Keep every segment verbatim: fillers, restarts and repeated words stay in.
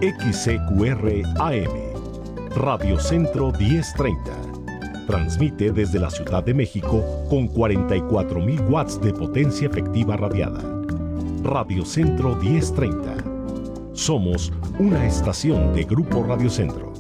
X C Q R A M, Radio Centro diez treinta. Transmite desde la Ciudad de México con cuarenta y cuatro mil watts de potencia efectiva radiada. Radio Centro diez treinta. Somos una estación de Grupo Radio Centro.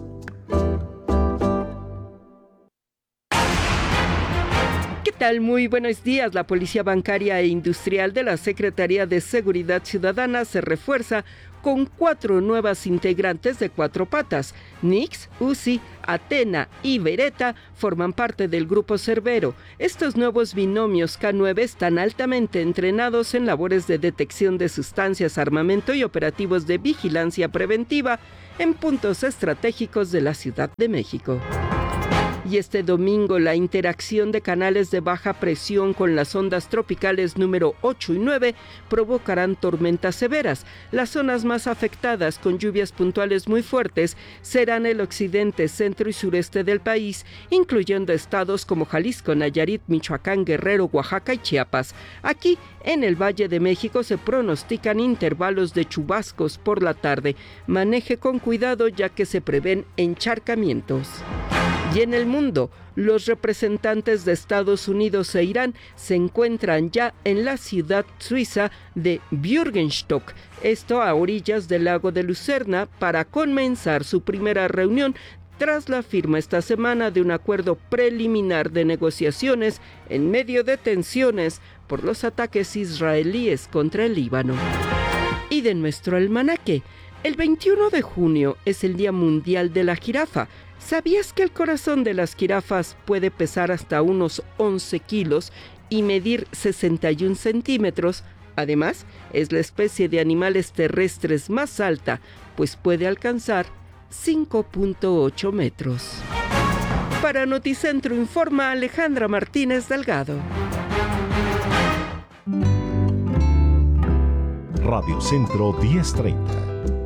¿Qué tal? Muy buenos días. La Policía Bancaria e Industrial de la Secretaría de Seguridad Ciudadana se refuerza con cuatro nuevas integrantes de Cuatro Patas. Nix, Uzi, Atena y Beretta forman parte del Grupo Cerbero. Estos nuevos binomios K nueve están altamente entrenados en labores de detección de sustancias, armamento y operativos de vigilancia preventiva en puntos estratégicos de la Ciudad de México. Y este domingo la interacción de canales de baja presión con las ondas tropicales número ocho y nueve provocarán tormentas severas. Las zonas más afectadas con lluvias puntuales muy fuertes serán el occidente, centro y sureste del país, incluyendo estados como Jalisco, Nayarit, Michoacán, Guerrero, Oaxaca y Chiapas. Aquí, en el Valle de México, se pronostican intervalos de chubascos por la tarde. Maneje con cuidado ya que se prevén encharcamientos. Y en el mundo, los representantes de Estados Unidos e Irán se encuentran ya en la ciudad suiza de Bürgenstock, esto a orillas del lago de Lucerna, para comenzar su primera reunión tras la firma esta semana de un acuerdo preliminar de negociaciones en medio de tensiones por los ataques israelíes contra el Líbano. Y de nuestro almanaque, el veintiuno de junio es el Día Mundial de la Jirafa. ¿Sabías que el corazón de las jirafas puede pesar hasta unos once kilos y medir sesenta y un centímetros? Además, es la especie de animales terrestres más alta, pues puede alcanzar cinco punto ocho metros. Para Noticentro informa Alejandra Martínez Delgado. Radio Centro diez treinta.